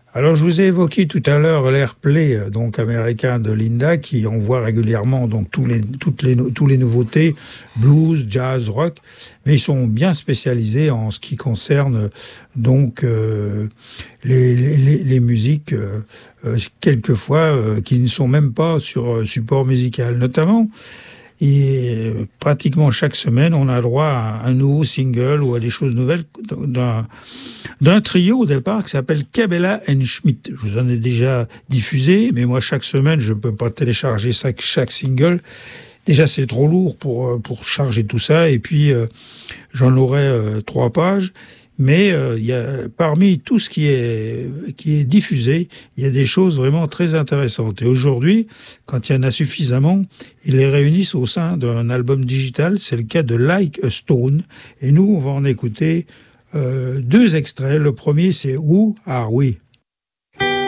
Alors, je vous ai évoqué tout à l'heure l'Airplay, donc américain de Linda, qui envoie régulièrement donc tous les nouveautés, blues, jazz, rock, mais ils sont bien spécialisés en ce qui concerne donc les musiques quelquefois qui ne sont même pas sur support musical, notamment. Et pratiquement chaque semaine, on a droit à un nouveau single ou à des choses nouvelles d'un trio au départ qui s'appelle Cabela and Schmidt. Je vous en ai déjà diffusé, mais moi chaque semaine, je ne peux pas télécharger chaque single. Déjà, c'est trop lourd pour charger tout ça, et puis j'en aurai 3 pages. Mais il y a, parmi tout ce qui est diffusé, il y a des choses vraiment très intéressantes. Et aujourd'hui, quand il y en a suffisamment, ils les réunissent au sein d'un album digital. C'est le cas de Like a Stone. Et nous, on va en écouter 2 extraits. Le premier, c'est Who Are We?